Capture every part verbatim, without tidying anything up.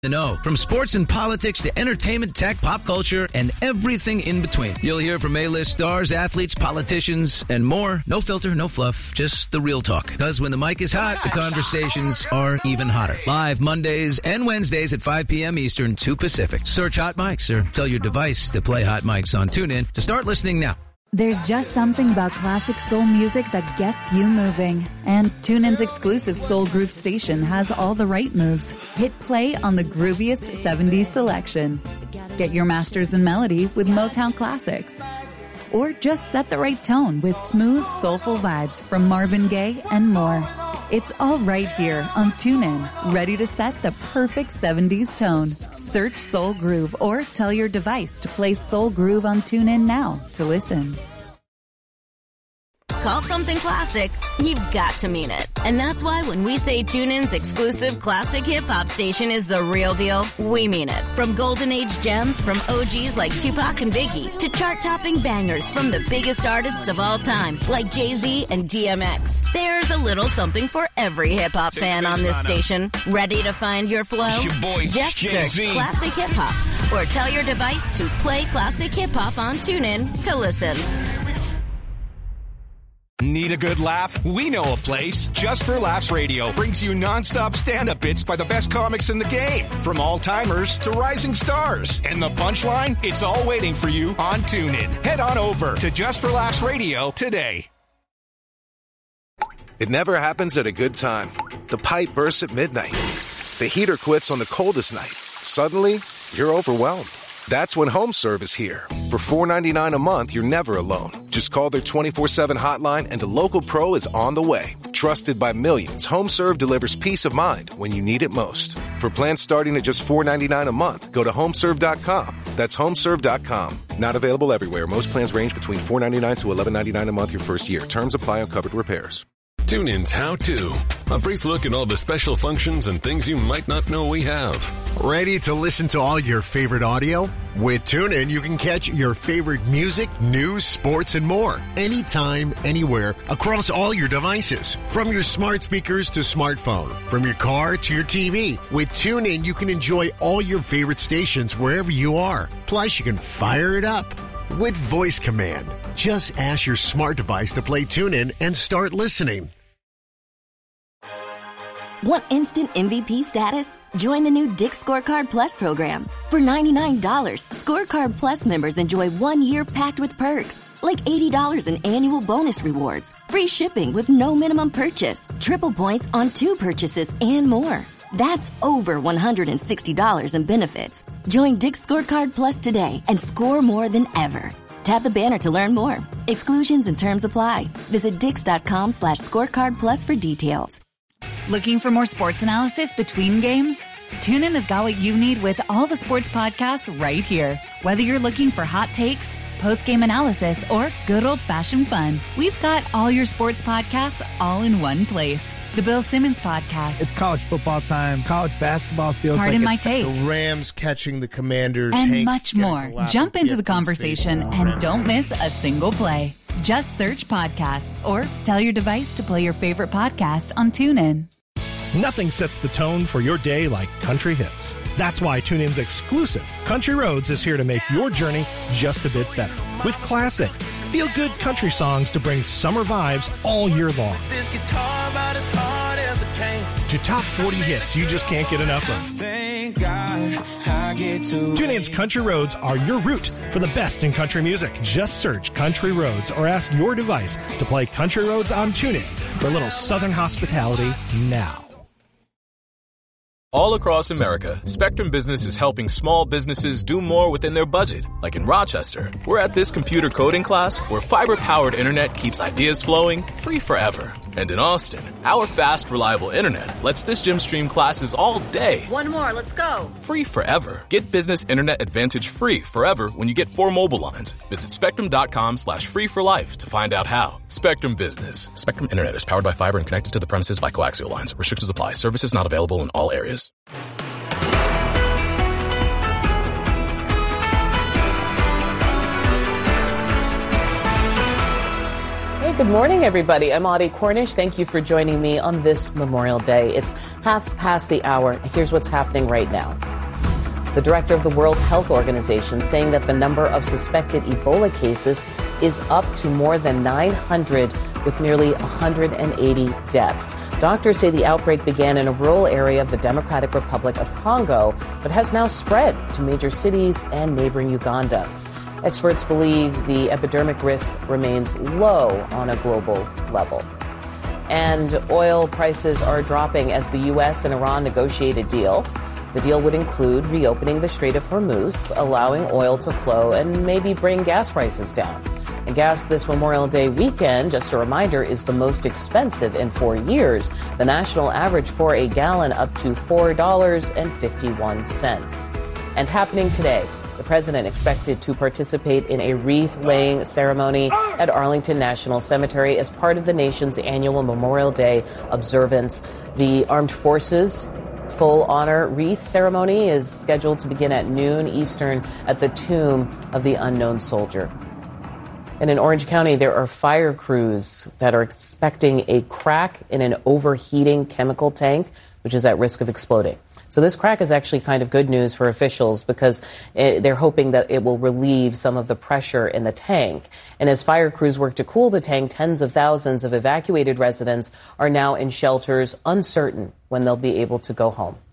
The know. From sports and politics to entertainment, tech, pop culture, and everything in between. You'll hear from A-list stars, athletes, politicians, and more. No filter, no fluff, just the real talk. Because when the mic is hot, the conversations are even hotter. Live Mondays and Wednesdays at five p.m. Eastern, two Pacific. Search Hot Mics or tell your device to play Hot Mics on TuneIn to start listening now. There's just something about classic soul music that gets you moving. And TuneIn's exclusive Soul Groove station has all the right moves. Hit play on the grooviest seventies selection. Get your masters in melody with Motown classics. Or just set the right tone with smooth, soulful vibes from Marvin Gaye and more. It's all right here on TuneIn, ready to set the perfect seventies tone. Search Soul Groove or tell your device to play Soul Groove on TuneIn now to listen. Call something classic, you've got to mean it. And that's why when we say TuneIn's exclusive classic hip-hop station is the real deal, we mean it. From golden age gems from O Gs like Tupac and Biggie to chart-topping bangers from the biggest artists of all time like Jay-Z and D M X. There's a little something for every hip-hop fan on this station. Ready to find your flow? Your boy, Just Jay-Z. search Classic Hip-Hop or tell your device to play Classic Hip-Hop on TuneIn to listen. Need a good laugh? We know a place. Just for Laughs Radio brings you nonstop stand-up bits by the best comics in the game. From all-timers to rising stars. And the punchline? It's all waiting for you on TuneIn. Head on over to Just for Laughs Radio today. It never happens at a good time. The pipe bursts at midnight. The heater quits on the coldest night. Suddenly, you're overwhelmed. That's when HomeServe is here. For four dollars and ninety-nine cents a month, you're never alone. Just call their twenty-four seven hotline and a local pro is on the way. Trusted by millions, HomeServe delivers peace of mind when you need it most. For plans starting at just four dollars and ninety-nine cents a month, go to homeserve dot com. That's homeserve dot com. Not available everywhere. Most plans range between four dollars and ninety-nine cents to eleven dollars and ninety-nine cents a month your first year. Terms apply on covered repairs. TuneIn's How To. A brief look at all the special functions and things you might not know we have. Ready to listen to all your favorite audio? With TuneIn, you can catch your favorite music, news, sports, and more. Anytime, anywhere, across all your devices. From your smart speakers to smartphone. From your car to your T V. With TuneIn, you can enjoy all your favorite stations wherever you are. Plus, you can fire it up with voice command. Just ask your smart device to play TuneIn and start listening. Want instant M V P status? Join the new Dick's Scorecard Plus program. For ninety-nine dollars, Scorecard Plus members enjoy one year packed with perks, like eighty dollars in annual bonus rewards, free shipping with no minimum purchase, triple points on two purchases, and more. That's over one hundred sixty dollars in benefits. Join Dick's Scorecard Plus today and score more than ever. Tap the banner to learn more. Exclusions and terms apply. Visit dix.com slash scorecard plus for details. Looking for more sports analysis between games? TuneIn has got what you need with all the sports podcasts right here. Whether you're looking for hot takes, post-game analysis, or good old-fashioned fun, we've got all your sports podcasts all in one place. The Bill Simmons Podcast. It's college football time. College basketball feels Pardon like my it's take. The Rams catching the Commanders. And Hank much more. Jump into the conversation and don't miss a single play. Just search podcasts or tell your device to play your favorite podcast on TuneIn. Nothing sets the tone for your day like country hits. That's why TuneIn's exclusive Country Roads is here to make your journey just a bit better. With classic, feel-good country songs to bring summer vibes all year long. This guitar about as hard as a cane. To top forty hits you just can't get enough of. Thank God I get to TuneIn's Country Roads are your route for the best in country music. Just search Country Roads or ask your device to play Country Roads on TuneIn for a little southern hospitality now. All across America, Spectrum Business is helping small businesses do more within their budget. Like in Rochester, we're at this computer coding class where fiber-powered internet keeps ideas flowing free forever. And in Austin, our fast, reliable internet lets this gym stream classes all day. One more, let's go. Free forever. Get business internet advantage free forever when you get four mobile lines. Visit spectrum.com slash free for life to find out how. Spectrum Business. Spectrum Internet is powered by fiber and connected to the premises by coaxial lines. Restrictions apply. Services not available in all areas. Hey Good morning, everybody. I'm Audie Cornish. Thank you for joining me on this Memorial Day. It's half past the hour. Here's what's happening right now. The director of the World Health Organization saying that the number of suspected Ebola cases is up to more than nine hundred, with nearly one hundred eighty deaths. Doctors say the outbreak began in a rural area of the Democratic Republic of Congo, but has now spread to major cities and neighboring Uganda. Experts believe the epidemic risk remains low on a global level. And oil prices are dropping as the U S and Iran negotiate a deal. The deal would include reopening the Strait of Hormuz, allowing oil to flow and maybe bring gas prices down. And gas this Memorial Day weekend, just a reminder, is the most expensive in four years. The national average for a gallon up to four dollars and fifty-one cents. And happening today, the president expected to participate in a wreath-laying ceremony at Arlington National Cemetery as part of the nation's annual Memorial Day observance. The Armed Forces full honor wreath ceremony is scheduled to begin at noon Eastern at the tomb of the unknown soldier. And in Orange County, there are fire crews that are expecting a crack in an overheating chemical tank, which is at risk of exploding. So this crack is actually kind of good news for officials because it, they're hoping that it will relieve some of the pressure in the tank. And as fire crews work to cool the tank, tens of thousands of evacuated residents are now in shelters, uncertain when they'll be able to go home.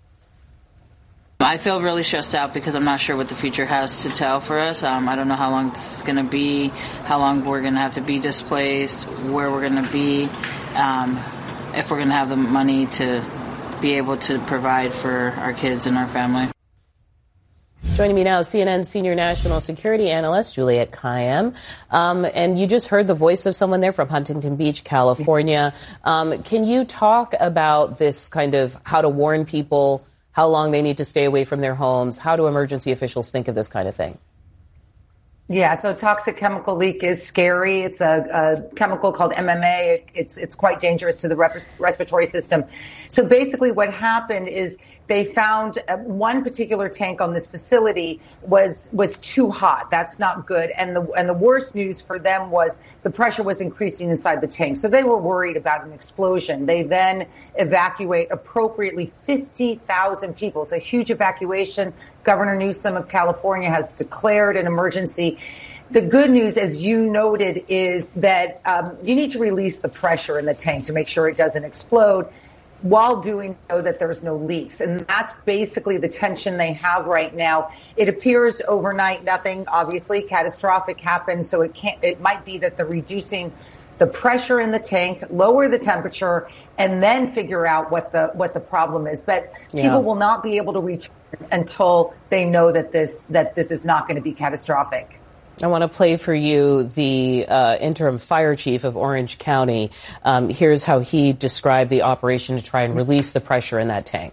I feel really stressed out because I'm not sure what the future has to tell for us. Um, I don't know how long this is going to be, how long we're going to have to be displaced, where we're going to be, um, if we're going to have the money to be able to provide for our kids and our family. Joining me now, C N N senior national security analyst Juliette Kayyem. Um, and you just heard the voice of someone there from Huntington Beach, California. Um, can you talk about this kind of how to warn people, how long they need to stay away from their homes? How do emergency officials think of this kind of thing? Yeah, so toxic chemical leak is scary. It's a, a chemical called M M A. It, it's it's quite dangerous to the rep- respiratory system. So basically what happened is they found uh, one particular tank on this facility was was too hot. That's not good. And the and the worst news for them was the pressure was increasing inside the tank. So they were worried about an explosion. They then evacuate appropriately fifty thousand people. It's a huge evacuation. Governor Newsom of California has declared an emergency. The good news, as you noted, is that um, you need to release the pressure in the tank to make sure it doesn't explode, while doing so that there's no leaks. And that's basically the tension they have right now. It appears overnight nothing, obviously, catastrophic happened. So it can't, it might be that they're reducing the pressure in the tank, lower the temperature, and then figure out what the what the problem is. But Yeah. people will not be able to return until they know that this that this is not going to be catastrophic. I want to play for you the uh, interim fire chief of Orange County. Um, here's how he described the operation to try and release the pressure in that tank.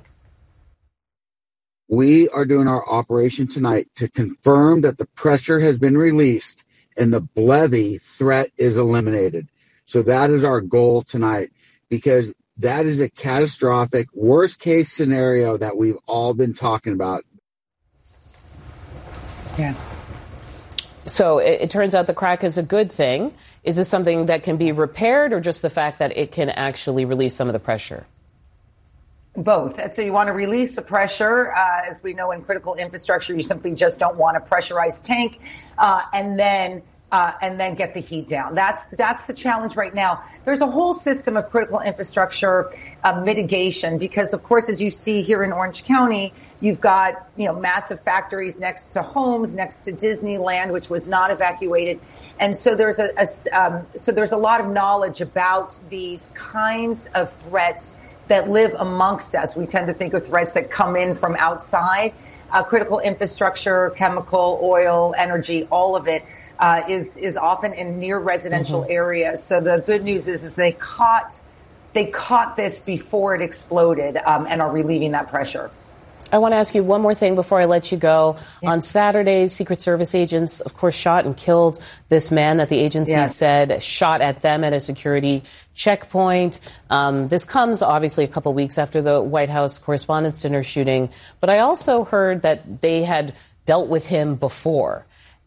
We are doing our operation tonight to confirm that the pressure has been released and the levee threat is eliminated. So that is our goal tonight, because that is a catastrophic worst case scenario that we've all been talking about. Yeah. So it, it turns out the crack is a good thing. Is this something that can be repaired, or just the fact that it can actually release some of the pressure? Both. So you want to release the pressure. Uh, as we know, in critical infrastructure, you simply just don't want a pressurized tank, uh, and then uh, and then get the heat down. That's that's the challenge right now. There's a whole system of critical infrastructure uh, mitigation because, of course, as you see here in Orange County, you've got you know massive factories next to homes, next to Disneyland, which was not evacuated, and so there's a, a um, so there's a lot of knowledge about these kinds of threats that live amongst us. We tend to think of threats that come in from outside. Uh, critical infrastructure, chemical, oil, energy, all of it uh, is is often in near residential mm-hmm. areas. So the good news is, is they caught they caught this before it exploded um, and are relieving that pressure. I want to ask you one more thing before I let you go. Yeah. On Saturday, Secret Service agents, of course, shot and killed this man that the agency yes. said shot at them at a security checkpoint. Um, this comes, obviously, a couple weeks after the White House Correspondents' Dinner shooting. But I also heard that they had dealt with him before.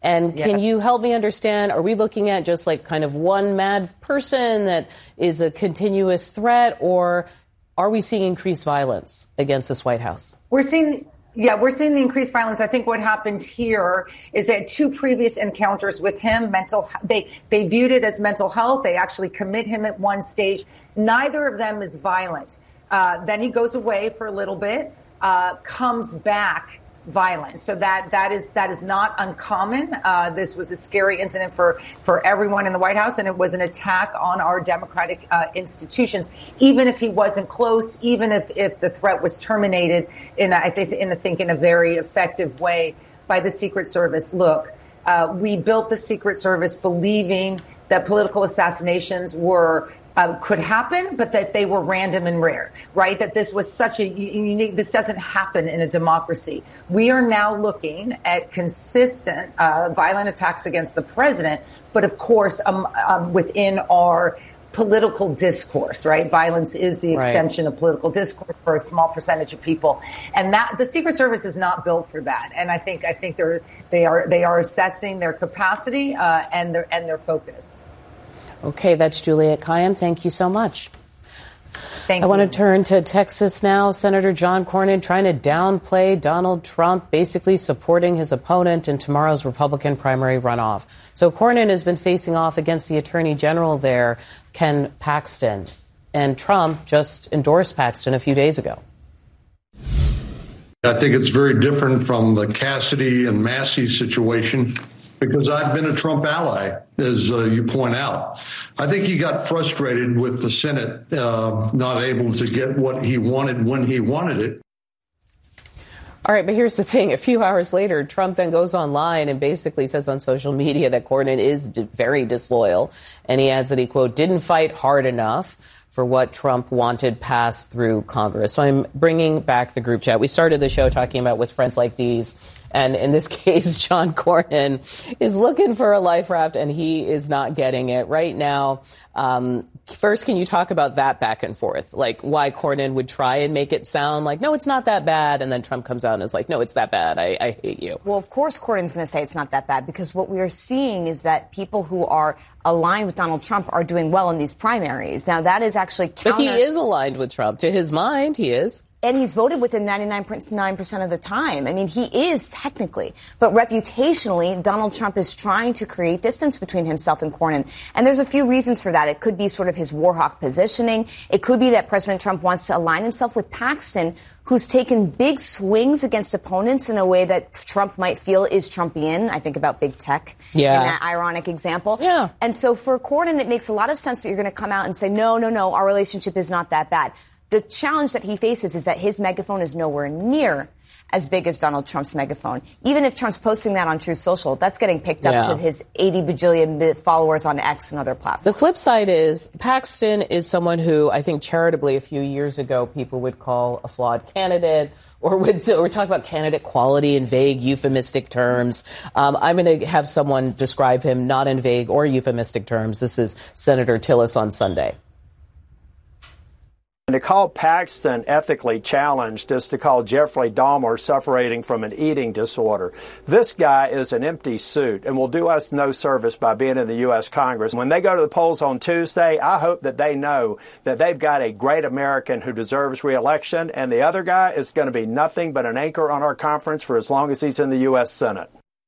And can Yeah. you help me understand, are we looking at just like kind of one mad person that is a continuous threat, or are we seeing increased violence against this White House? We're seeing, yeah, we're seeing the increased violence. I think what happened here is that two previous encounters with him, mental, they, they viewed it as mental health. They actually commit him at one stage. Neither of them is violent. Uh, then he goes away for a little bit, uh, comes back violent. So that, that is, that is not uncommon. Uh, this was a scary incident for, for everyone in the White House, and it was an attack on our democratic uh, institutions. Even if he wasn't close, even if, if the threat was terminated in, I think, in, I think, in a very effective way by the Secret Service. Look, uh, we built the Secret Service believing that political assassinations were Uh, could happen, but that they were random and rare, right? That this was such a unique, this doesn't happen in a democracy. We are now looking at consistent uh, violent attacks against the president, but of course, um, um, within our political discourse, right? Violence is the extension right. of political discourse for a small percentage of people. And that the Secret Service is not built for that. And I think, I think they're, they are, they are assessing their capacity uh, and their, and their focus. Okay, that's Juliette Kayyem. Thank you so much. Thank I you. want to turn to Texas now. Senator John Cornyn trying to downplay Donald Trump, basically supporting his opponent in tomorrow's Republican primary runoff. So Cornyn has been facing off against the Attorney General there, Ken Paxton. And Trump just endorsed Paxton a few days ago. I think it's very different from the Cassidy and Massey situation, because I've been a Trump ally, as uh, you point out. I think he got frustrated with the Senate uh, not able to get what he wanted when he wanted it. All right, but here's the thing. A few hours later, Trump then goes online and basically says on social media that Cornyn is d- very disloyal. And he adds that he, quote, didn't fight hard enough for what Trump wanted passed through Congress. So I'm bringing back the group chat. We started the show talking about with friends like these. And in this case, John Cornyn is looking for a life raft, and he is not getting it right now. Um, first, can you talk about that back and forth, like why Cornyn would try and make it sound like, no, it's not that bad, and then Trump comes out and is like, no, it's that bad. I, I hate you. Well, of course, Cornyn's going to say it's not that bad, because what we are seeing is that people who are aligned with Donald Trump are doing well in these primaries. Now, that is actually counter. But he is aligned with Trump. To his mind, he is. And he's voted with him ninety-nine point nine percent of the time. I mean, he is technically. But reputationally, Donald Trump is trying to create distance between himself and Cornyn. And there's a few reasons for that. It could be sort of his war hawk positioning. It could be that President Trump wants to align himself with Paxton, who's taken big swings against opponents in a way that Trump might feel is Trumpian. I think about big tech yeah. in that ironic example. Yeah. And so for Cornyn, it makes a lot of sense that you're going to come out and say, no, no, no, our relationship is not that bad. The challenge that he faces is that his megaphone is nowhere near as big as Donald Trump's megaphone. Even if Trump's posting that on Truth Social, that's getting picked up yeah. to his eighty bajillion followers on X and other platforms. The flip side is Paxton is someone who I think charitably a few years ago people would call a flawed candidate, or would or talk about candidate quality in vague, euphemistic terms. Um, I'm going to have someone describe him not in vague or euphemistic terms. This is Senator Tillis on Sunday. And to call Paxton ethically challenged is to call Jeffrey Dahmer suffering from an eating disorder. This guy is an empty suit and will do us no service by being in the U S Congress. When they go to the polls on Tuesday, I hope that they know that they've got a great American who deserves re-election, and the other guy is going to be nothing but an anchor on our conference for as long as he's in the U S Senate.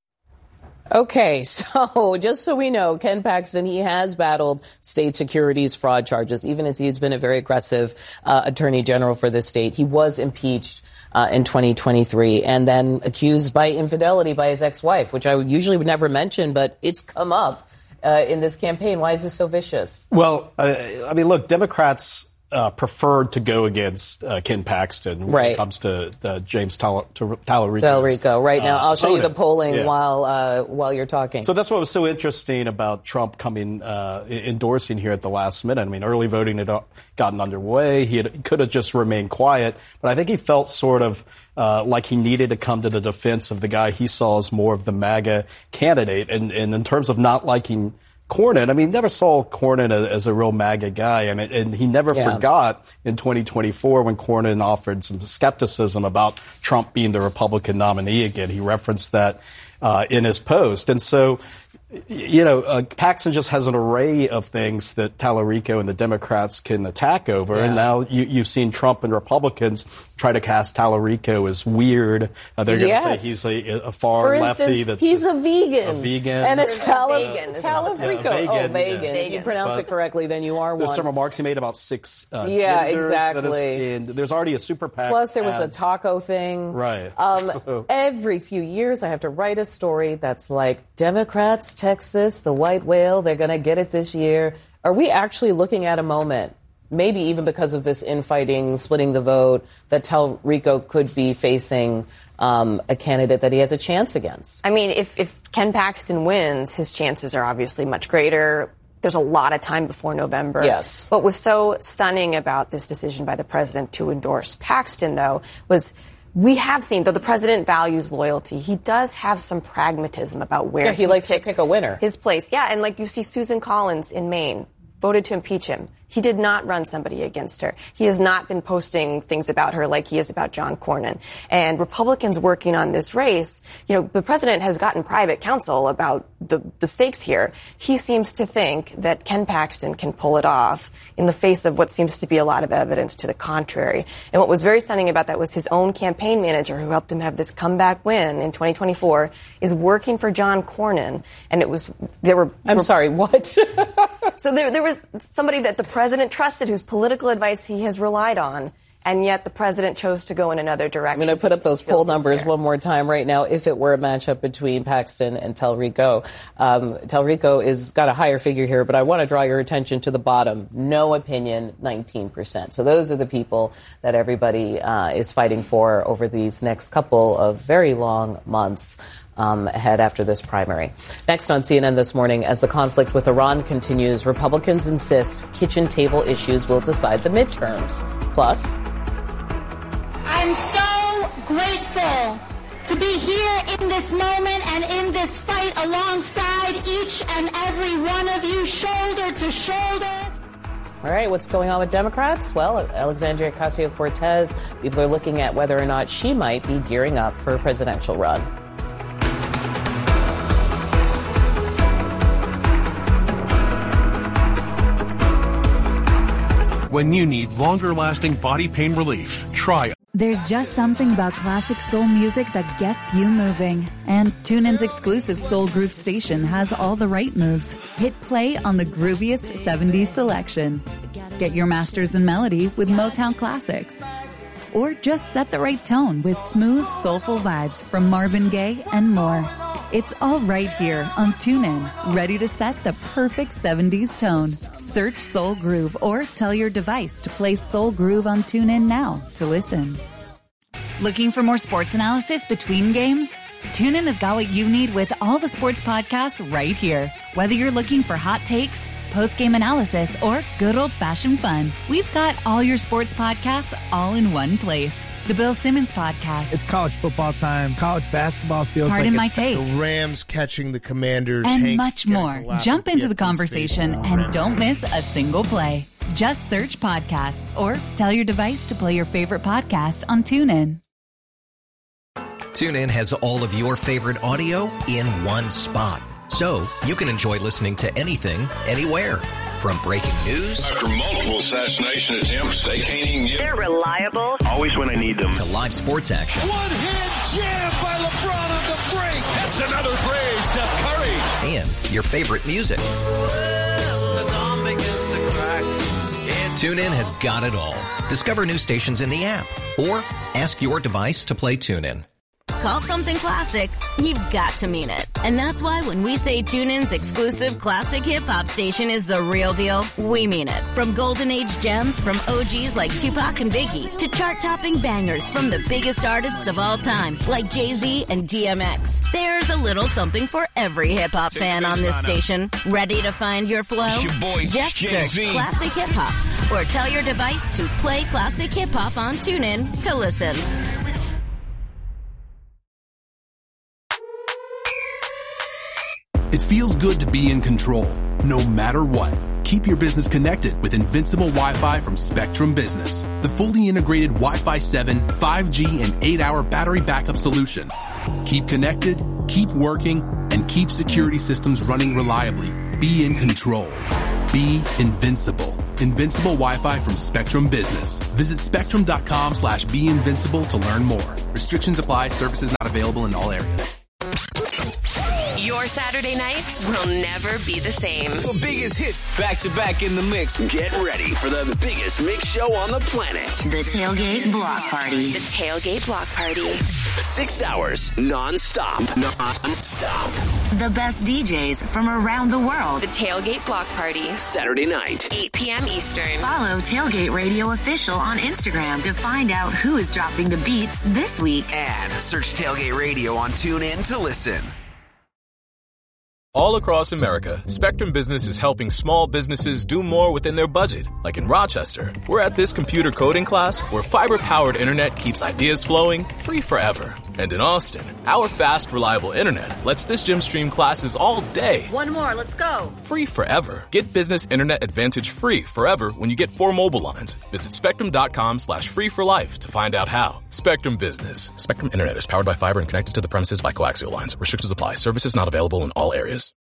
Okay, so just so we know, Ken Paxton, he has battled state securities fraud charges, even as he's been a very aggressive uh, attorney general for this state. He was impeached uh, in twenty twenty-three and then accused by infidelity by his ex-wife, which I would usually would never mention, but it's come up uh, in this campaign. Why is this so vicious? Well, uh, I mean, look, Democrats Uh, preferred to go against uh, Ken Paxton when right. it comes to uh, James Tal- Tal- Talarico. Talarico, right now. Uh, I'll show opponent. you the polling yeah. while uh, while you're talking. So that's what was so interesting about Trump coming, uh, endorsing here at the last minute. I mean, early voting had gotten underway. He, had, he could have just remained quiet, but I think he felt sort of uh, like he needed to come to the defense of the guy he saw as more of the MAGA candidate. And, and in terms of not liking Cornyn. I mean, never saw Cornyn as a real MAGA guy. I mean, and he never yeah. forgot in twenty twenty-four when Cornyn offered some skepticism about Trump being the Republican nominee again. He referenced that uh, in his post. And so, you know, uh, Paxton just has an array of things that Tallarico and the Democrats can attack over. Yeah. And now you, you've seen Trump and Republicans try to cast Tallarico as weird. Uh, they're yes. going to say he's a, a far For lefty. Instance, that's he's a vegan. A vegan. And it's Tallarico. Yeah, oh, vegan. Yeah. If you pronounce but it correctly, then you are there's one. some remarks he made about six uh, Yeah, genders. exactly. That is, and there's already a super PAC. Plus, there was ad. a taco thing. Right. Um, so. Every few years, I have to write a story that's like, Democrats, Texas, the white whale, they're going to get it this year. Are we actually looking at a moment, maybe even because of this infighting, splitting the vote, that Tallarico could be facing um, a candidate that he has a chance against? I mean, if, if Ken Paxton wins, his chances are obviously much greater. There's a lot of time before November. Yes. What was so stunning about this decision by the president to endorse Paxton, though, was we have seen, though the president values loyalty, he does have some pragmatism about where yeah, he, he likes picks to pick a winner. His place. Yeah, and like you see Susan Collins in Maine voted to impeach him. He did not run somebody against her. He has not been posting things about her like he is about John Cornyn. And Republicans working on this race, you know, the president has gotten private counsel about the, the stakes here. He seems to think that Ken Paxton can pull it off in the face of what seems to be a lot of evidence to the contrary. And what was very stunning about that was his own campaign manager, who helped him have this comeback win in twenty twenty-four, is working for John Cornyn. And it was, there were... I'm were, sorry, what? So there, there was somebody that the president trusted, whose political advice he has relied on, and yet the president chose to go in another direction. I'm going to put up those poll numbers there one more time right now. If it were a matchup between Paxton and Tallarico, um, Tallarico is got a higher figure here, but I want to draw your attention to the bottom. No opinion, nineteen percent. So those are the people that everybody uh, is fighting for over these next couple of very long months. Um, ahead after this primary. Next on C N N this morning, as the conflict with Iran continues, Republicans insist kitchen table issues will decide the midterms. Plus, I'm so grateful to be here in this moment and in this fight alongside each and every one of you, shoulder to shoulder. All right, what's going on with Democrats? Well, Alexandria Ocasio-Cortez, people are looking at whether or not she might be gearing up for a presidential run. When you need longer-lasting body pain relief, try. There's just something about classic soul music that gets you moving. And TuneIn's exclusive Soul Groove station has all the right moves. Hit play on the grooviest seventies selection. Get your masters in melody with Motown classics. Or just set the right tone with smooth, soulful vibes from Marvin Gaye and more. It's all right here on TuneIn, ready to set the perfect seventies tone. Search Soul Groove or tell your device to play Soul Groove on TuneIn now to listen. Looking for more sports analysis between games? TuneIn has got what you need with all the sports podcasts right here. Whether you're looking for hot takes, post-game analysis, or good old-fashioned fun, we've got all your sports podcasts all in one place. The Bill Simmons Podcast. It's college football time. College basketball feels Pardon like my take. The Rams catching the Commanders. And Hank much more. Jump into the conversation and don't miss a single play. Just search podcasts or tell your device to play your favorite podcast on TuneIn. TuneIn has all of your favorite audio in one spot. So you can enjoy listening to anything, anywhere. From breaking news. After multiple assassination attempts, they can't even get... They're reliable. Always when I need them. To live sports action. One-hand jam by LeBron on the break. That's another play, Steph Curry. And your favorite music. TuneIn has got it all. Discover new stations in the app. Or ask your device to play TuneIn. Call something classic, you've got to mean it. And that's why when we say TuneIn's exclusive classic hip-hop station is the real deal, we mean it. From golden age gems from O Gs like Tupac and Biggie to chart-topping bangers from the biggest artists of all time like Jay-Z and D M X. There's a little something for every hip-hop fan on this station. Ready to find your flow? Your boy, Just Jay-Z. search Classic Hip-Hop or tell your device to play Classic Hip-Hop on TuneIn to listen. It feels good to be in control. no matter what. Keep your business connected with Invincible Wi-Fi from Spectrum Business, the fully integrated Wi-Fi seven, five G, and eight hour battery backup solution. Keep connected, keep working, and keep security systems running reliably. Be in control. Be invincible. Invincible Wi-Fi from Spectrum Business. Visit spectrum.com slash be invincible to learn more. Restrictions apply. Services not available in all areas. Your Saturday nights will never be the same. The biggest hits back to back in the mix. Get ready for the biggest mix show on the planet. The Tailgate Block Party. The Tailgate Block Party. Six hours non-stop. Non-stop. The best D Js from around the world. The Tailgate Block Party. Saturday night. eight p.m. Eastern. Follow Tailgate Radio Official on Instagram to find out who is dropping the beats this week. And search Tailgate Radio on TuneIn to listen. All across America, Spectrum Business is helping small businesses do more within their budget. Like in Rochester, we're at this computer coding class where fiber-powered internet keeps ideas flowing free forever. And in Austin, our fast, reliable internet lets this gym stream classes all day. One more, let's go. Free forever. Get Business Internet Advantage free forever when you get four mobile lines. Visit spectrum.com slash free for life to find out how. Spectrum Business. Spectrum Internet is powered by fiber and connected to the premises by coaxial lines. Restrictions apply. Services not available in all areas.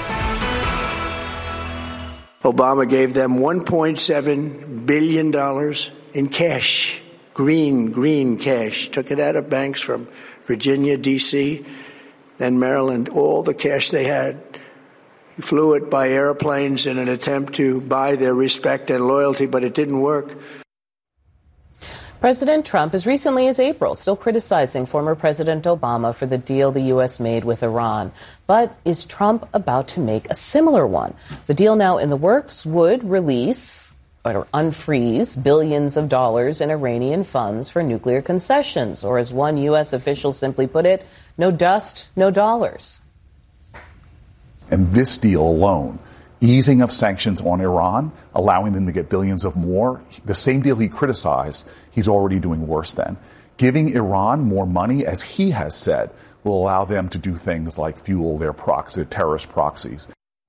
Obama gave them one point seven billion dollars in cash. Green, green cash. Took it out of banks from Virginia, D C, then Maryland, all the cash they had. He flew it by airplanes in an attempt to buy their respect and loyalty, but it didn't work. President Trump, as recently as April, still criticizing former President Obama for the deal the U S made with Iran. But is Trump about to make a similar one? The deal now in the works would release or unfreeze billions of dollars in Iranian funds for nuclear concessions, or as one U S official simply put it, no dust, no dollars. And this deal alone, easing of sanctions on Iran, allowing them to get billions of more, the same deal he criticized, he's already doing worse than. Giving Iran more money, as he has said, will allow them to do things like fuel their proxy, terrorist proxies.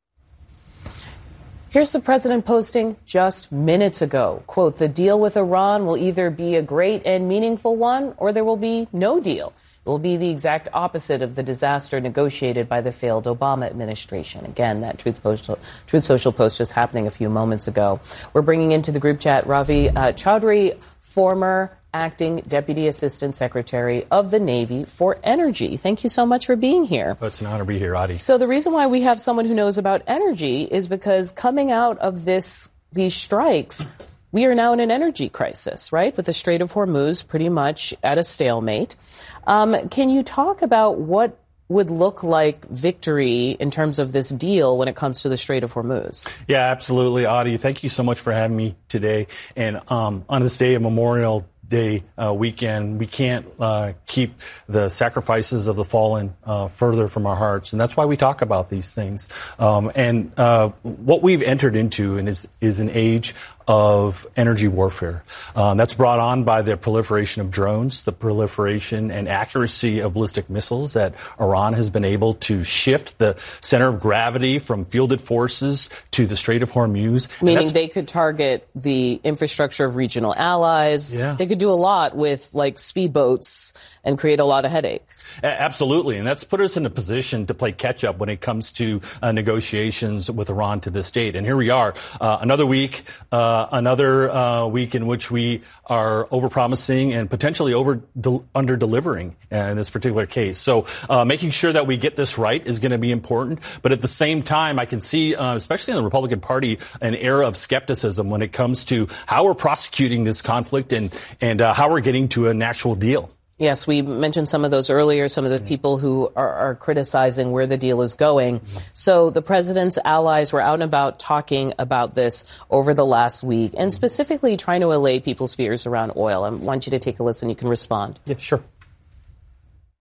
Here's the president posting just minutes ago. Quote, the deal with Iran will either be a great and meaningful one or there will be no deal. It will be the exact opposite of the disaster negotiated by the failed Obama administration. Again, that Truth, post, Truth Social post just happening a few moments ago. We're bringing into the group chat Ravi uh, Chaudhry, former acting Deputy Assistant Secretary of the Navy for Energy. Thank you so much for being here. Oh, it's an honor to be here, Adi. So the reason why we have someone who knows about energy is because coming out of this these strikes, we are now in an energy crisis, right? With the Strait of Hormuz pretty much at a stalemate. Um, can you talk about what would look like victory in terms of this deal when it comes to the Strait of Hormuz? Yeah, absolutely, Adi. Thank you so much for having me today. And um, on this day of Memorial Day uh, weekend, we can't uh, keep the sacrifices of the fallen uh, further from our hearts, and that's why we talk about these things. Um, and uh, what we've entered into and is is an age of energy warfare. Um, that's brought on by the proliferation of drones, the proliferation and accuracy of ballistic missiles that Iran has been able to shift the center of gravity from fielded forces to the Strait of Hormuz. Meaning they could target the infrastructure of regional allies. Yeah. They could do a lot with like speedboats and create a lot of headache. Absolutely. And that's put us in a position to play catch up when it comes to uh, negotiations with Iran to this date. And here we are, uh, another week, uh, another uh, week in which we are overpromising and potentially over de- under delivering in this particular case. So uh, making sure that we get this right is going to be important. But at the same time, I can see, uh, especially in the Republican Party, an era of skepticism when it comes to how we're prosecuting this conflict and, and uh, how we're getting to an actual deal. Yes, we mentioned some of those earlier, some of the people who are, are criticizing where the deal is going. So the president's allies were out and about talking about this over the last week and specifically trying to allay people's fears around oil. I want you to take a listen. You can respond. Yeah, sure.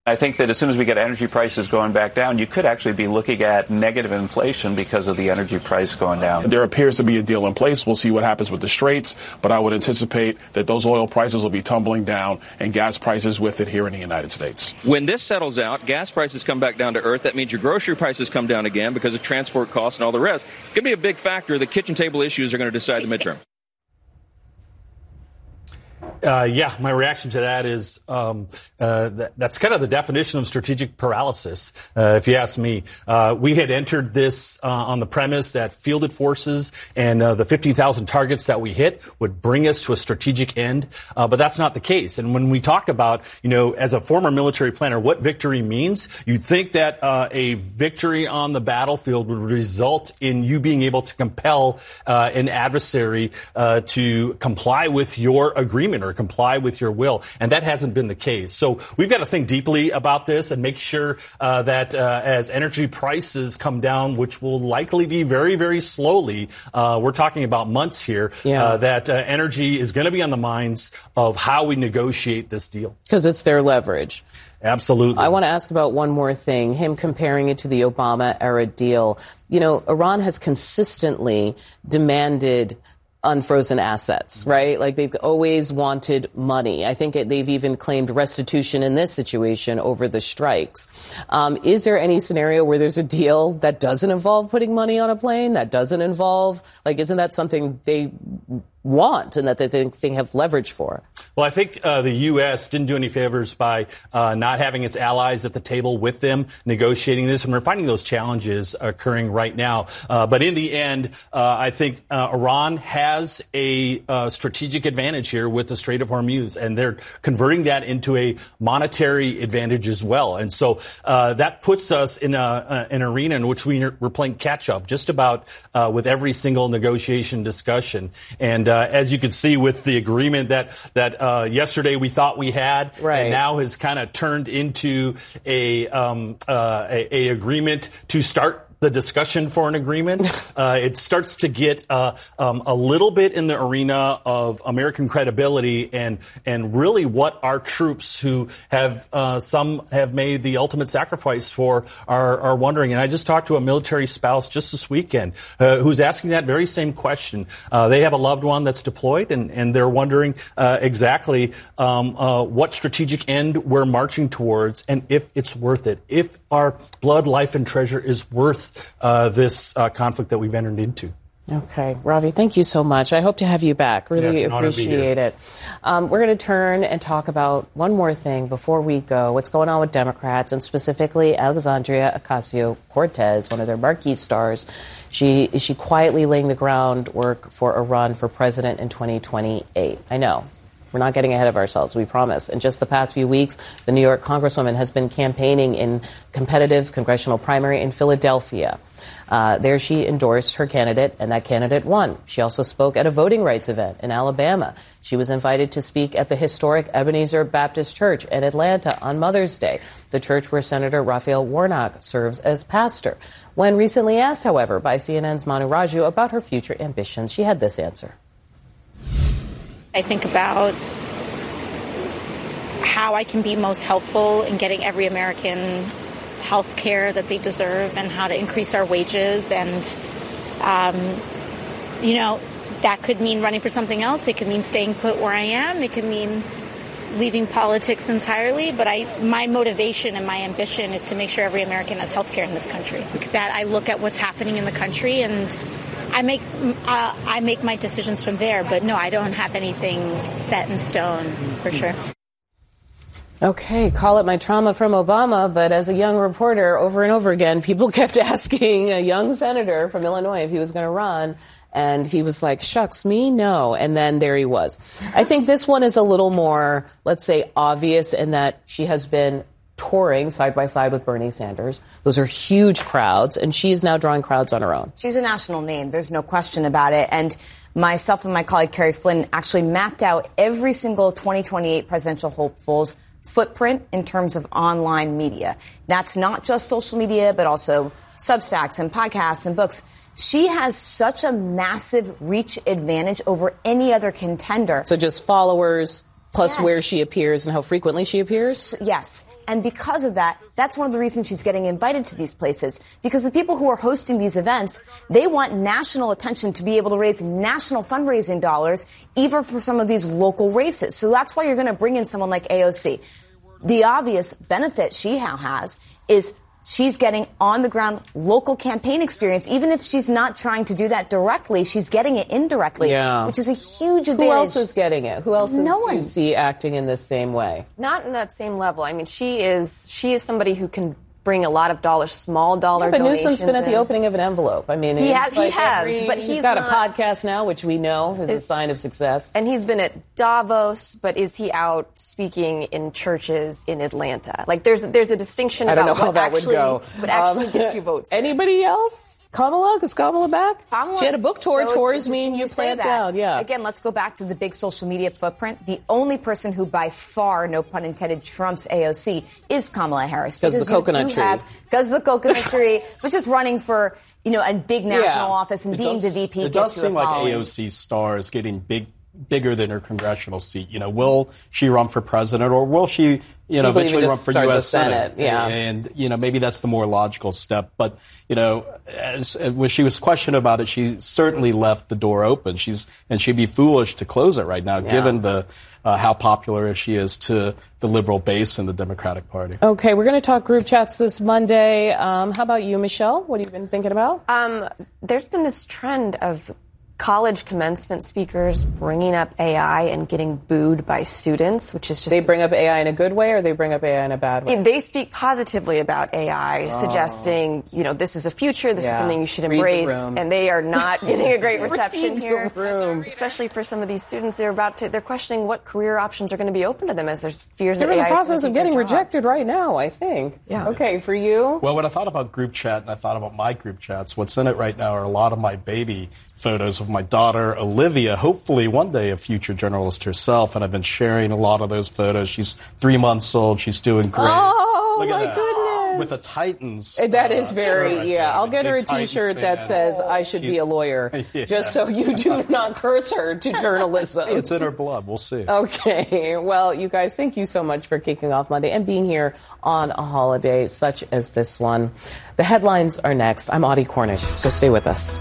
I think that as soon as we get energy prices going back down, you could actually be looking at negative inflation because of the energy price going down. There appears to be a deal in place. We'll see what happens with the Straits, but I would anticipate that those oil prices will be tumbling down and gas prices with it here in the United States. When this settles out, gas prices come back down to earth. That means your grocery prices come down again because of transport costs and all the rest. It's going to be a big factor. The kitchen table issues are going to decide the midterm. Uh, yeah, my reaction to that is um, uh, that, that's kind of the definition of strategic paralysis, uh, if you ask me. Uh, we had entered this uh, on the premise that fielded forces and uh, the fifteen thousand targets that we hit would bring us to a strategic end, uh, but that's not the case. And when we talk about, you know, as a former military planner, what victory means, you'd think that uh, a victory on the battlefield would result in you being able to compel uh, an adversary uh, to comply with your agreement or comply with your will. And that hasn't been the case. So we've got to think deeply about this and make sure uh, that uh, as energy prices come down, which will likely be very, very slowly, uh, we're talking about months here, yeah. uh, that uh, energy is going to be on the minds of how we negotiate this deal. Because it's their leverage. Absolutely. I want to ask about one more thing, him comparing it to the Obama-era deal. You know, Iran has consistently demanded unfrozen assets, right? Like they've always wanted money. I think it, they've even claimed restitution in this situation over the strikes. Um, is there any scenario where there's a deal that doesn't involve putting money on a plane, that doesn't involve, like, isn't that something they want and that they think they have leverage for? Well, I think uh, the U S didn't do any favors by uh, not having its allies at the table with them negotiating this, and we're finding those challenges occurring right now. Uh, but in the end, uh, I think uh, Iran has a uh, strategic advantage here with the Strait of Hormuz, and they're converting that into a monetary advantage as well. And so uh, that puts us in a, uh, an arena in which we, we're playing catch-up just about uh, with every single negotiation discussion. And uh, as you can see with the agreement that that uh, yesterday we thought we had, right. and now has kind of turned into a, um, uh, a a agreement to start the discussion for an agreement, uh, it starts to get uh, um, a little bit in the arena of American credibility and and really what our troops who have uh, some have made the ultimate sacrifice for are, are wondering. And I just talked to a military spouse just this weekend uh, who's asking that very same question. Uh, they have a loved one that's deployed, and, and they're wondering uh, exactly um, uh, what strategic end we're marching towards and if it's worth it, if our blood, life, and treasure is worth Uh, this uh, conflict that we've entered into. Okay. Ravi, thank you so much. I hope to have you back. Really yeah, appreciate it. Um, we're going to turn and talk about one more thing before we go. What's going on with Democrats, and specifically Alexandria Ocasio-Cortez, one of their marquee stars. She is she quietly laying the groundwork for a run for president in twenty twenty-eight. I know. We're not getting ahead of ourselves, we promise. In just the past few weeks, the New York Congresswoman has been campaigning in competitive congressional primary in Philadelphia. Uh, there she endorsed her candidate, and that candidate won. She also spoke at a voting rights event in Alabama. She was invited to speak at the historic Ebenezer Baptist Church in Atlanta on Mother's Day, the church where Senator Raphael Warnock serves as pastor. When recently asked, however, by C N N's Manu Raju about her future ambitions, she had this answer. I think about how I can be most helpful in getting every American health care that they deserve and how to increase our wages. And, um, you know, that could mean running for something else. It could mean staying put where I am. It could mean leaving politics entirely. But I, my motivation and my ambition is to make sure every American has health care in this country. That I look at what's happening in the country and I make uh, I make my decisions from there, but no, I don't have anything set in stone for sure. Okay, call it my trauma from Obama, but as a young reporter, over and over again, people kept asking a young senator from Illinois if he was going to run, and he was like, shucks, me? No. And then there he was. I think this one is a little more, let's say, obvious in that she has been touring side by side with Bernie Sanders. Those are huge crowds, and she is now drawing crowds on her own. She's a national name. There's no question about it. And myself and my colleague Carrie Flynn actually mapped out every single twenty twenty-eight presidential hopeful's footprint in terms of online media. That's not just social media, but also Substacks and podcasts and books. She has such a massive reach advantage over any other contender. So just followers plus yes. where she appears and how frequently she appears? Yes. And because of that, that's one of the reasons she's getting invited to these places. Because the people who are hosting these events, they want national attention to be able to raise national fundraising dollars, even for some of these local races. So that's why you're going to bring in someone like A O C. The obvious benefit she now has is she's getting on-the-ground local campaign experience. Even if she's not trying to do that directly, she's getting it indirectly, yeah. which is a huge advantage. Who else is getting it? Who else no is, one. do you see acting in the same way? Not in that same level. I mean, she is she is somebody who can bring a lot of dollars, small dollar yeah, but donations. Newsom's been at the in. opening of an envelope. I mean, he has, like he has, every, but he's, he's got not, a podcast now, which we know is a sign of success. And he's been at Davos, but is he out speaking in churches in Atlanta? Like, there's there's a distinction I about don't know what how that actually, would go. what actually Um, gets you votes. Anybody else? Kamala? Is Kamala back? Kamala, she had a book tour so towards me interesting and you you say planned that. out. Yeah. Again, let's go back to the big social media footprint. The only person who by far, no pun intended, trumps A O C is Kamala Harris. Because the coconut tree. Because the coconut tree, but just running for, you know, a big national Yeah. office and It being does, the V P. It does gets you seem a like following. A O C's star is getting big, bigger than her congressional seat. You know, will she run for president or will she, you know, People eventually even run just for start U the S Senate? Senate, yeah. And, you know, maybe that's the more logical step. But, you know, as, when she was questioned about it, she certainly left the door open. She's, and she'd be foolish to close it right now, Yeah. given the, uh, how popular she is to the liberal base and the Democratic Party. Okay, we're going to talk group chats this Monday. Um, how about you, Michelle? What have you been thinking about? Um, there's been this trend of college commencement speakers bringing up A I and getting booed by students, which is just... They bring up A I in a good way or they bring up A I in a bad way? They speak positively about A I, oh. suggesting, you know, this is a future, this yeah. is something you should Read embrace, the room. and they are not getting a great reception Read here. the room. Especially for some of these students, they're about to, they're questioning what career options are going to be open to them as there's fears They're that in A the I process is of getting rejected right now, I think. Yeah. Okay, for you? Well, when I thought about group chat and I thought about my group chats, what's in it right now are a lot of my baby photos of my daughter, Olivia, hopefully one day a future journalist herself. And I've been sharing a lot of those photos. She's three months old. She's doing great. Oh, Look at my that. goodness. With the Titans. That uh, is very, right yeah. there. I'll get her a Big Titans T-shirt fan. that says, I should be a lawyer, Yeah. just so you do not curse her to journalism. It's in her blood. We'll see. Okay. Well, you guys, thank you so much for kicking off Monday and being here on a holiday such as this one. The headlines are next. I'm Audie Cornish, so stay with us.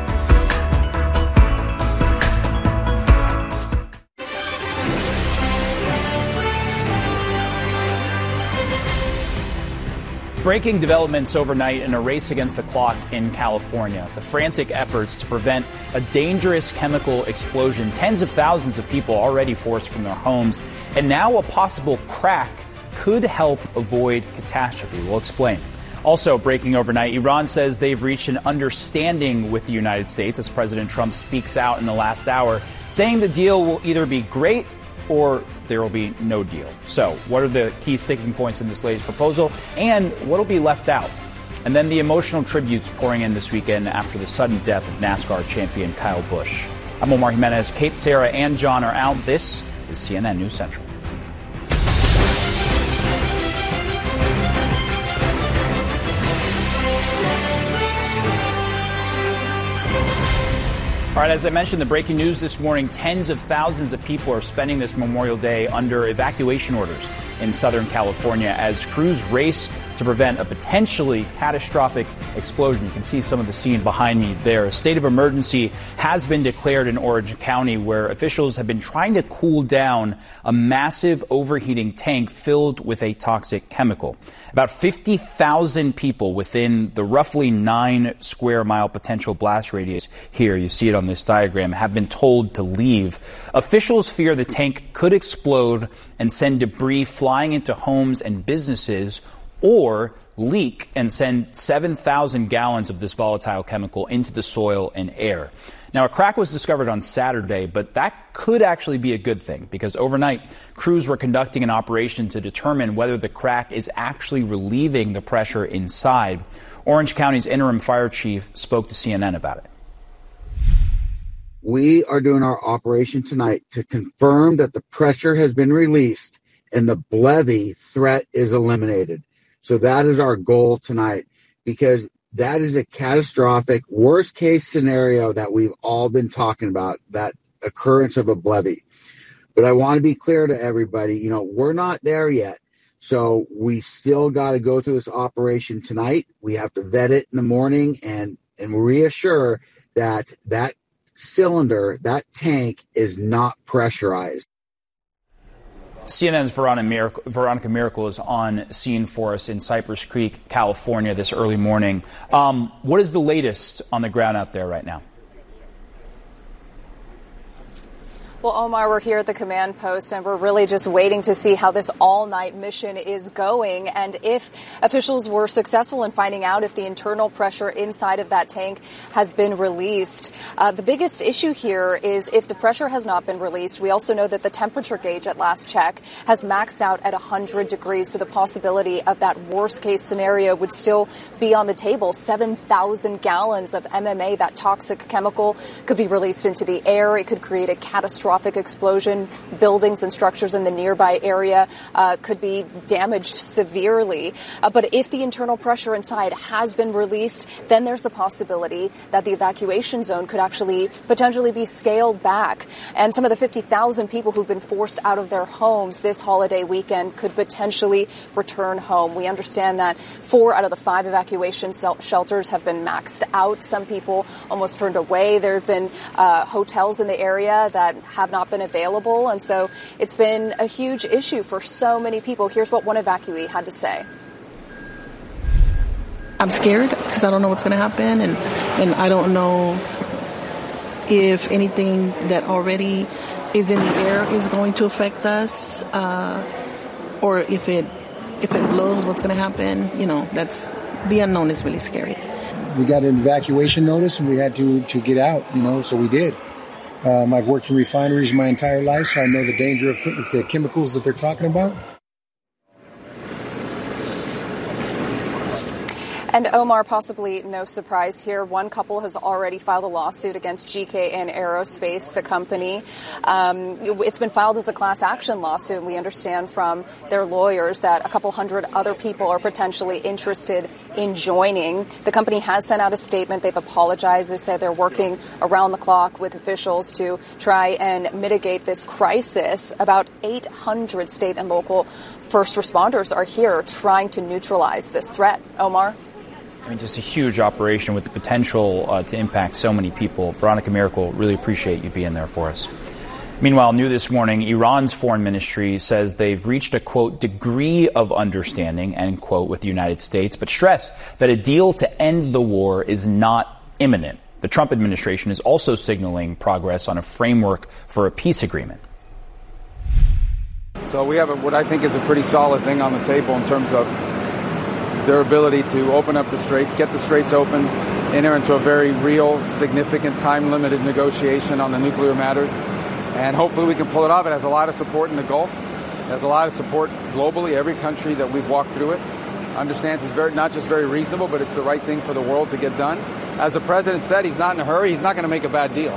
Breaking developments overnight in a race against the clock in California. The frantic efforts to prevent a dangerous chemical explosion. Tens of thousands of people already forced from their homes. And now a possible crack could help avoid catastrophe. We'll explain. Also breaking overnight, Iran says they've reached an understanding with the United States as President Trump speaks out in the last hour, saying the deal will either be great or there will be no deal. So what are the key sticking points in this latest proposal and what will be left out? And then the emotional tributes pouring in this weekend after the sudden death of NASCAR champion Kyle Busch. I'm Omar Jimenez. Kate, Sarah, and John are out. This is C N N News Central. All right, as I mentioned, the breaking news this morning, tens of thousands of people are spending this Memorial Day under evacuation orders in Southern California as crews race to prevent a potentially catastrophic explosion. You can see some of the scene behind me there. A state of emergency has been declared in Orange County, where officials have been trying to cool down a massive overheating tank filled with a toxic chemical. About fifty thousand people within the roughly nine square mile potential blast radius here, you see it on this diagram, have been told to leave. Officials fear the tank could explode and send debris flying into homes and businesses, or leak and send seven thousand gallons of this volatile chemical into the soil and air. Now, a crack was discovered on Saturday, but that could actually be a good thing because overnight, crews were conducting an operation to determine whether the crack is actually relieving the pressure inside. Orange County's interim fire chief spoke to C N N about it. We are doing our operation tonight to confirm that the pressure has been released and the BLEVE threat is eliminated. So that is our goal tonight, because that is a catastrophic worst case scenario that we've all been talking about, that occurrence of a BLEVE. But I want to be clear to everybody, you know, we're not there yet. So we still got to go through this operation tonight. We have to vet it in the morning and, and reassure that that cylinder, that tank is not pressurized. C N N's Veronica Miracle, Veronica Miracle is on scene for us in Cypress Creek, California this early morning. Um, what is the latest on the ground out there right now? Well, Omar, we're here at the command post, and we're really just waiting to see how this all-night mission is going and if officials were successful in finding out if the internal pressure inside of that tank has been released. Uh, the biggest issue here is if the pressure has not been released, we also know that the temperature gauge at last check has maxed out at one hundred degrees, so the possibility of that worst-case scenario would still be on the table. seven thousand gallons of M M A, that toxic chemical, could be released into the air. It could create a catastrophic explosion. Buildings and structures in the nearby area uh, could be damaged severely. Uh, but if the internal pressure inside has been released, then there's the possibility that the evacuation zone could actually potentially be scaled back. And some of the fifty thousand people who've been forced out of their homes this holiday weekend could potentially return home. We understand that four out of the five evacuation shelters have been maxed out. Some people almost turned away. There have been uh, hotels in the area that have not been available. And so it's been a huge issue for so many people. Here's what one evacuee had to say. I'm scared because I don't know what's going to happen. And, and I don't know if anything that already is in the air is going to affect us, uh, or if it, if it blows, what's going to happen. You know, that's the unknown is really scary. We got an evacuation notice and we had to, to get out, you know, so we did. Um, I've worked in refineries my entire life, so I know the danger of the chemicals that they're talking about. And Omar, possibly no surprise here, one couple has already filed a lawsuit against G K N Aerospace, the company. Um, it's been filed as a class action lawsuit. We understand from their lawyers that a couple hundred other people are potentially interested in joining. The company has sent out a statement. They've apologized. They say they're working around the clock with officials to try and mitigate this crisis. About eight hundred state and local first responders are here trying to neutralize this threat. Omar? I mean, just a huge operation with the potential uh, to impact so many people. Veronica Miracle, really appreciate you being there for us. Meanwhile, new this morning, Iran's foreign ministry says they've reached a, quote, degree of understanding, end quote, with the United States, but stress that a deal to end the war is not imminent. The Trump administration is also signaling progress on a framework for a peace agreement. So we have a, what I think is a pretty solid thing on the table in terms of their ability to open up the straits, get the straits open, enter into a very real, significant, time-limited negotiation on the nuclear matters. And hopefully we can pull it off. It has a lot of support in the Gulf. It has a lot of support globally. Every country that we've walked through it understands it's very, not just very reasonable, but it's the right thing for the world to get done. As the president said, he's not in a hurry. He's not going to make a bad deal.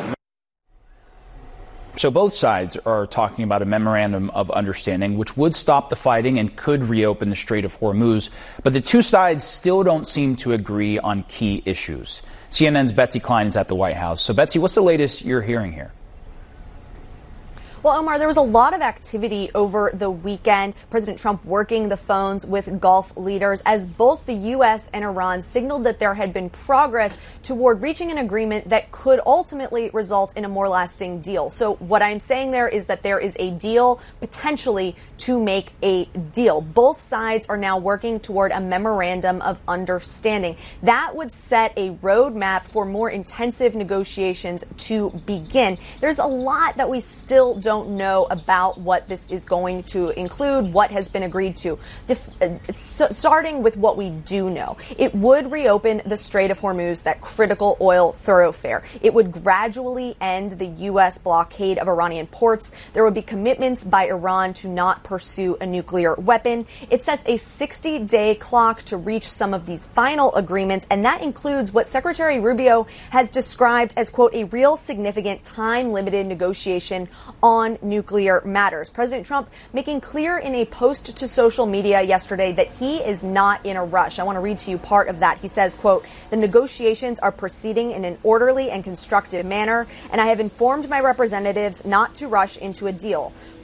So both sides are talking about a memorandum of understanding, which would stop the fighting and could reopen the Strait of Hormuz. But the two sides still don't seem to agree on key issues. C N N's Betsy Klein is at the White House. So, Betsy, what's the latest you're hearing here? Well, Omar, there was a lot of activity over the weekend. President Trump working the phones with Gulf leaders as both the U S and Iran signaled that there had been progress toward reaching an agreement that could ultimately result in a more lasting deal. So what I'm saying there is that there is a deal potentially to make a deal. Both sides are now working toward a memorandum of understanding. That would set a roadmap for more intensive negotiations to begin. There's a lot that we still don't know about what this is going to include, what has been agreed to. The, uh, so starting with what we do know, it would reopen the Strait of Hormuz, that critical oil thoroughfare. It would gradually end the U S blockade of Iranian ports. There would be commitments by Iran to not pursue a nuclear weapon. It sets a sixty-day clock to reach some of these final agreements, and that includes what Secretary Rubio has described as, quote, a real significant time-limited negotiation on nuclear matters. President Trump making clear in a post to social media yesterday that he is not in a rush. I want to read to you part of that. He says, quote, the negotiations are proceeding in an orderly and constructive manner, and I have informed my representatives not to rush into a deal.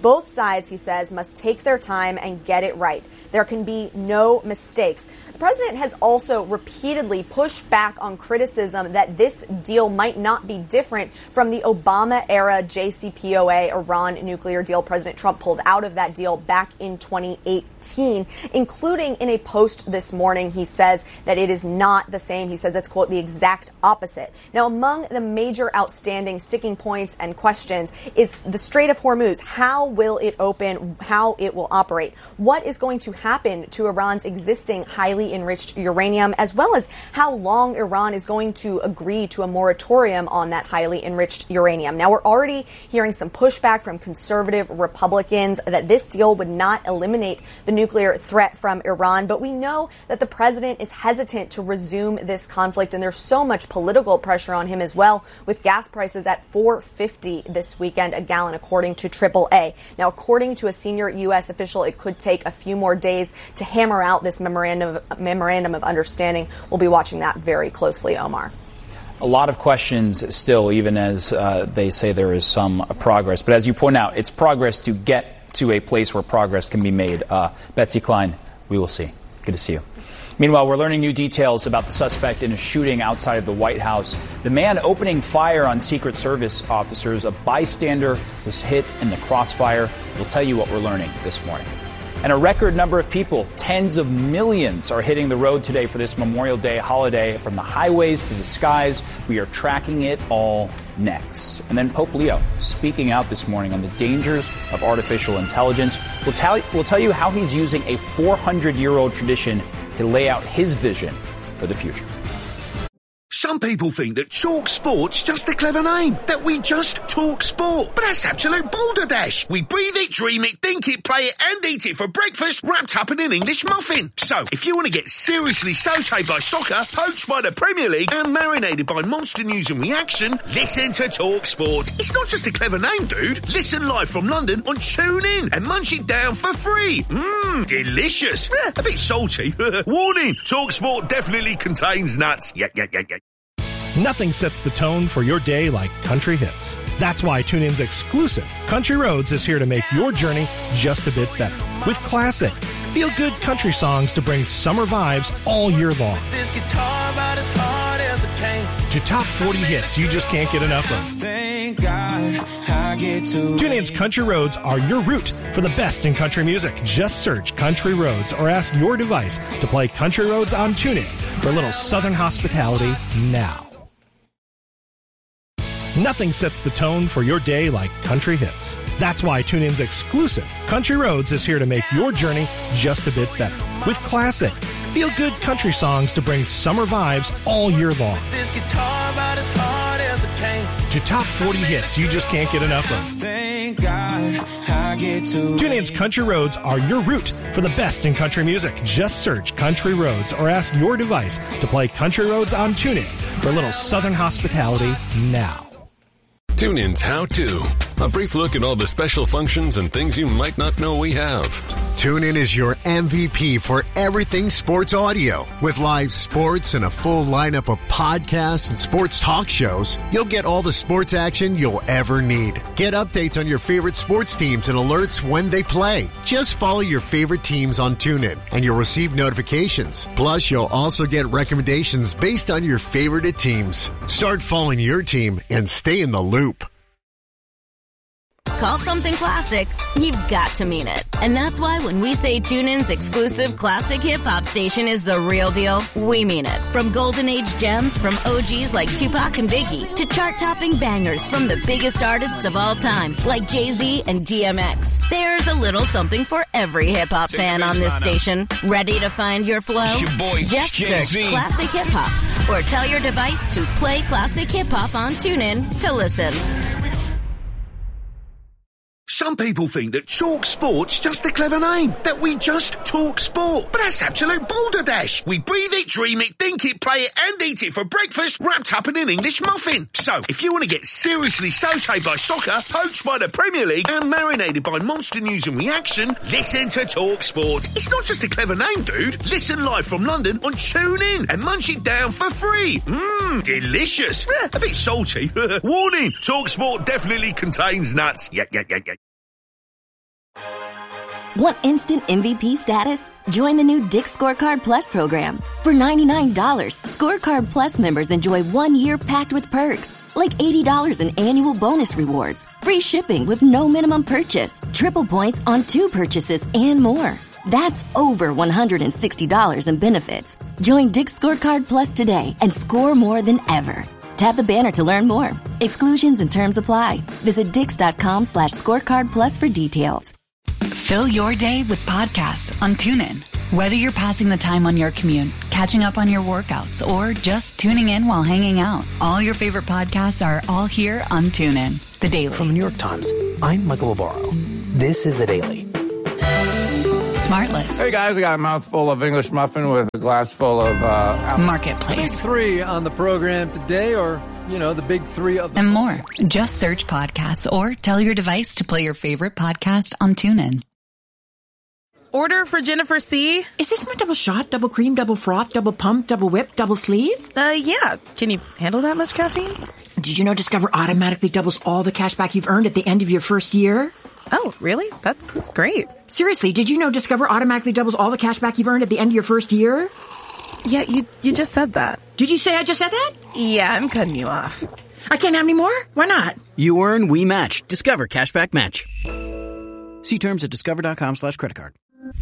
Both sides, he says, must take their time and get it right. There can be no mistakes. The president has also repeatedly pushed back on criticism that this deal might not be different from the Obama-era J C P O A Iran nuclear deal. President Trump pulled out of that deal back in twenty eighteen, including in a post this morning. He says that it is not the same. He says it's, quote, the exact opposite. Now, among the major outstanding sticking points and questions is the Strait of Hormuz. How will it open? How it will operate? What is going to happen to Iran's existing highly enriched uranium, as well as how long Iran is going to agree to a moratorium on that highly enriched uranium. Now, we're already hearing some pushback from conservative Republicans that this deal would not eliminate the nuclear threat from Iran, but we know that the president is hesitant to resume this conflict, and there's so much political pressure on him as well, with gas prices at four fifty this weekend a gallon, according to triple A. Now, according to a senior U S official, it could take a few more days to hammer out this memorandum of, memorandum of understanding. We'll be watching that very closely, Omar. A lot of questions still, even as uh, they say there is some progress. But as you point out, it's progress to get to a place where progress can be made. Uh, Betsy Klein, we will see. Good to see you. Meanwhile, we're learning new details about the suspect in a shooting outside of the White House. The man opening fire on Secret Service officers, a bystander, was hit in the crossfire. We'll tell you what we're learning this morning. And a record number of people, tens of millions, are hitting the road today for this Memorial Day holiday, from the highways to the skies. We are tracking it all next. And then Pope Leo speaking out this morning on the dangers of artificial intelligence. We'll tell, we'll tell you how he's using a four hundred year old tradition to lay out his vision for the future. Some people think that Talk Sport's just a clever name, that we just talk sport. But that's absolute balderdash. We breathe it, dream it, think it, play it, and eat it for breakfast, wrapped up in an English muffin. So, if you want to get seriously sautéed by soccer, poached by the Premier League, and marinated by monster news and reaction, listen to Talk Sport. It's not just a clever name, dude. Listen live from London on TuneIn and munch it down for free. Mmm, delicious. Eh, a bit salty. Warning, Talk Sport definitely contains nuts. Yeah, yeah, yeah, yeah. Nothing sets the tone for your day like country hits. That's why TuneIn's exclusive Country Roads is here to make your journey just a bit better. With classic, feel-good country songs to bring summer vibes all year long. This guitar about as hard as it came. To top forty hits you just can't get enough of. Thank God I get to TuneIn's Country Roads are your route for the best in country music. Just search Country Roads or ask your device to play Country Roads on TuneIn for a little Southern hospitality now. Nothing sets the tone for your day like country hits. That's why TuneIn's exclusive Country Roads is here to make your journey just a bit better. With classic, feel-good country songs to bring summer vibes all year long. This guitar about as hard as it came. To top forty hits you just can't get enough of. Thank God I get to TuneIn's Country Roads are your route for the best in country music. Just search Country Roads or ask your device to play Country Roads on TuneIn for a little Southern hospitality now. TuneIn's How To. A brief look at all the special functions and things you might not know we have. TuneIn is your M V P for everything sports audio. With live sports and a full lineup of podcasts and sports talk shows, you'll get all the sports action you'll ever need. Get updates on your favorite sports teams and alerts when they play. Just follow your favorite teams on TuneIn and you'll receive notifications. Plus, you'll also get recommendations based on your favorite teams. Start following your team and stay in the loop. Call something classic, you've got to mean it. And that's why when we say TuneIn's exclusive classic hip-hop station is the real deal, we mean it. From golden age gems from O Gs like Tupac and Biggie to chart-topping bangers from the biggest artists of all time like Jay-Z and D M X. There's a little something for every hip-hop fan on this station. Ready to find your flow? Your boy, Just Jay-Z. search classic hip-hop or tell your device to play classic hip-hop on TuneIn to listen. Some people think that Talk Sport's just a clever name, that we just talk sport. But that's absolute balderdash. We breathe it, dream it, think it, play it, and eat it for breakfast, wrapped up in an English muffin. So, if you want to get seriously sautéed by soccer, poached by the Premier League, and marinated by monster news and reaction, listen to Talk Sport. It's not just a clever name, dude. Listen live from London on TuneIn and munch it down for free. Mmm, delicious. Eh, a bit salty. Warning, Talk Sport definitely contains nuts. Yeah, yeah, yeah, yeah. Want instant M V P status? Join the new Dick's Scorecard Plus program. For ninety-nine dollars, Scorecard Plus members enjoy one year packed with perks, like eighty dollars in annual bonus rewards, free shipping with no minimum purchase, triple points on two purchases, and more. That's over one hundred sixty dollars in benefits. Join Dick's Scorecard Plus today and score more than ever. Tap the banner to learn more. Exclusions and terms apply. Visit dix.com slash scorecard plus for details. Fill your day with podcasts on TuneIn. Whether you're passing the time on your commute, catching up on your workouts, or just tuning in while hanging out, all your favorite podcasts are all here on TuneIn. The Daily. From the New York Times, I'm Michael Lobaro. This is The Daily. Smartless. Hey guys, I got a mouthful of English muffin with a glass full of uh, Marketplace. The big three on the program today, or, you know, the big three of the and more. Just search podcasts or tell your device to play your favorite podcast on TuneIn. Order for Jennifer C. Is this my double shot, double cream, double froth, double pump, double whip, double sleeve? Uh, yeah. Can you handle that much caffeine? Did you know Discover automatically doubles all the cash back you've earned at the end of your first year? Oh, really? That's great. Seriously, did you know Discover automatically doubles all the cash back you've earned at the end of your first year? Yeah, you you just said that. Did you say I just said that? Yeah, I'm cutting you off. I can't have any more? Why not? You earn, we match. Discover Cashback Match. See terms at discover.com slash credit card.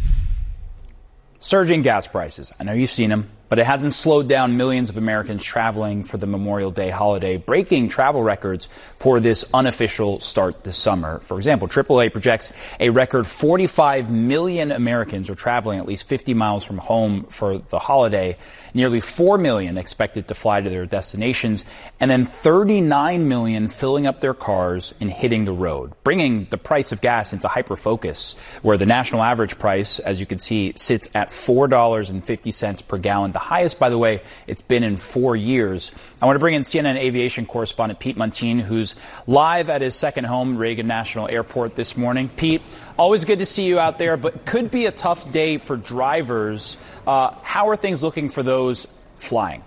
Surging gas prices. I know you've seen them, but it hasn't slowed down millions of Americans traveling for the Memorial Day holiday, breaking travel records for this unofficial start this summer. For example, triple A projects a record forty-five million Americans are traveling at least fifty miles from home for the holiday. Nearly four million expected to fly to their destinations, and then thirty-nine million filling up their cars and hitting the road, bringing the price of gas into hyperfocus, where the national average price, as you can see, sits at four dollars and fifty cents per gallon. The highest, by the way, it's been in four years. I want to bring in C N N aviation correspondent Pete Muntean, who's live at his second home, Reagan National Airport, this morning. Pete, always good to see you out there, but could be a tough day for drivers. Uh, how are things looking for those flying?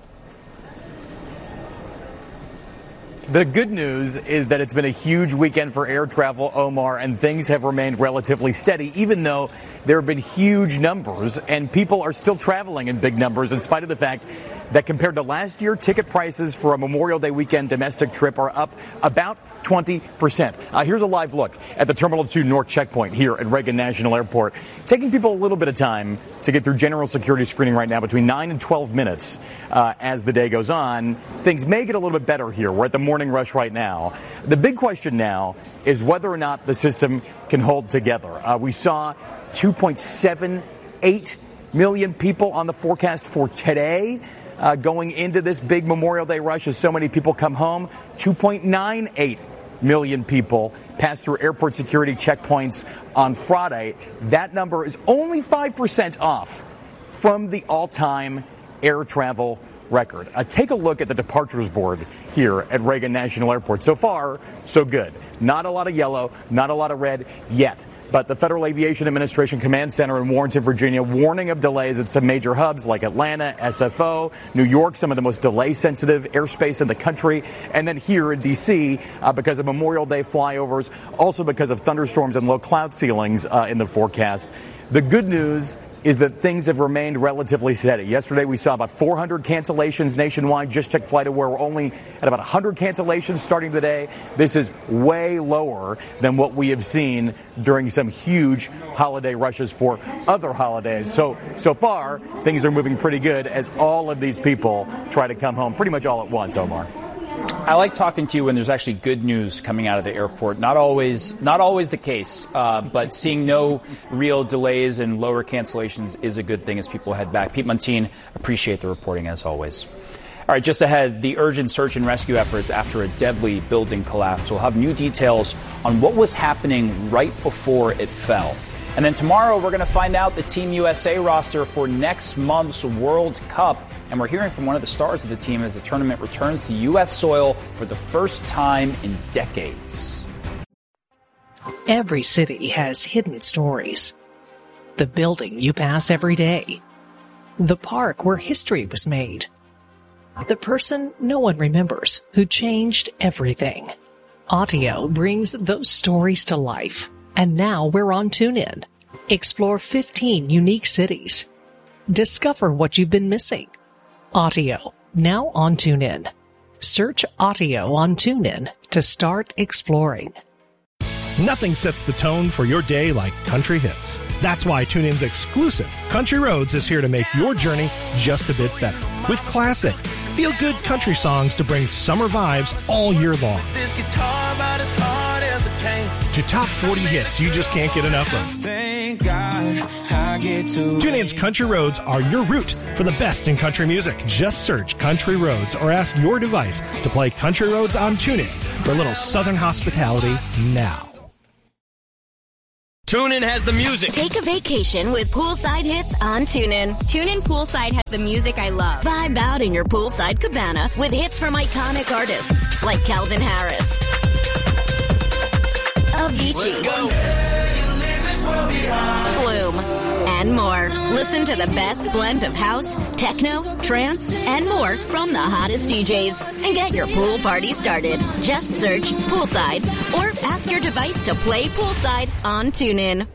The good news is that it's been a huge weekend for air travel, Omar, and things have remained relatively steady, even though there have been huge numbers, and people are still traveling in big numbers, in spite of the fact that compared to last year, ticket prices for a Memorial Day weekend domestic trip are up about twenty percent. Uh, here's a live look at the Terminal two North checkpoint here at Reagan National Airport. Taking people a little bit of time to get through general security screening right now, between nine and twelve minutes uh, as the day goes on. Things may get a little bit better here. We're at the morning rush right now. The big question now is whether or not the system can hold together. Uh, we saw two point seven eight million people on the forecast for today. Uh, going into this big Memorial Day rush as so many people come home, two point nine eight million people pass through airport security checkpoints on Friday. That number is only five percent off from the all-time air travel record. Uh, take a look at the departures board here at Reagan National Airport. So far, so good. Not a lot of yellow, not a lot of red yet. But the Federal Aviation Administration Command Center in Warrenton, Virginia, warning of delays at some major hubs like Atlanta, S F O, New York, some of the most delay-sensitive airspace in the country, and then here in D C uh, because of Memorial Day flyovers, also because of thunderstorms and low cloud ceilings uh, in the forecast. The good news is that things have remained relatively steady. Yesterday, we saw about four hundred cancellations nationwide. Just checked FlightAware. We're only at about one hundred cancellations starting today. This is way lower than what we have seen during some huge holiday rushes for other holidays. So, so far, things are moving pretty good as all of these people try to come home pretty much all at once, Omar. I like talking to you when there's actually good news coming out of the airport. Not always, not always the case, uh, but seeing no real delays and lower cancellations is a good thing as people head back. Pete Muntean, appreciate the reporting as always. All right, just ahead, the urgent search and rescue efforts after a deadly building collapse. We'll have new details on what was happening right before it fell. And then tomorrow, we're going to find out the Team U S A roster for next month's World Cup. And we're hearing from one of the stars of the team as the tournament returns to U S soil for the first time in decades. Every city has hidden stories. The building you pass every day. The park where history was made. The person no one remembers who changed everything. Audio brings those stories to life. And now we're on TuneIn. Explore fifteen unique cities. Discover what you've been missing. Audio, now on TuneIn. Search Audio on TuneIn to start exploring. Nothing sets the tone for your day like country hits. That's why TuneIn's exclusive Country Roads is here to make your journey just a bit better. With classic, feel-good country songs to bring summer vibes all year long. This guitar about as hard as a cane. To top forty hits you just can't get enough of. Thank God I get to TuneIn's Country Roads are your route for the best in country music. Just search Country Roads or ask your device to play Country Roads on TuneIn for a little Southern hospitality now. TuneIn has the music. Take a vacation with Poolside Hits on TuneIn. TuneIn Poolside has the music I love. Vibe out in your poolside cabana with hits from iconic artists like Calvin Harris, Avicii, Flume, and more. Listen to the best blend of house, techno, trance, and more from the hottest D Js. And get your pool party started. Just search Poolside or ask your device to play Poolside on TuneIn.